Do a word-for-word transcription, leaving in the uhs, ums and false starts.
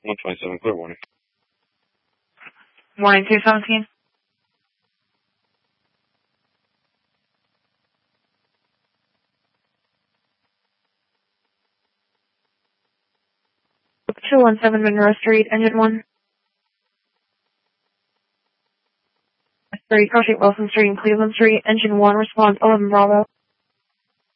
one twenty-seven, clear warning. Morning, two seventeen. two one seven Monroe Street, engine one. three, Crossing Wilson Street and Cleveland Street, engine one, response eleven Bravo.